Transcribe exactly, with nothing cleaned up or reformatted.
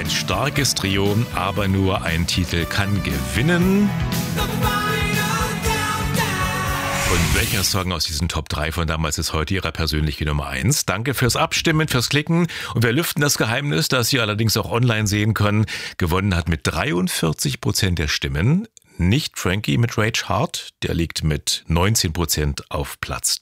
Ein starkes Trio, aber nur ein Titel kann gewinnen. Und welcher Song aus diesen Top drei von damals ist heute Ihre persönliche Nummer eins? Danke fürs Abstimmen, fürs Klicken. Und wir lüften das Geheimnis, das Sie allerdings auch online sehen können. Gewonnen hat mit dreiundvierzig Prozent der Stimmen nicht Frankie mit Rage Hard. Der liegt mit neunzehn Prozent auf Platz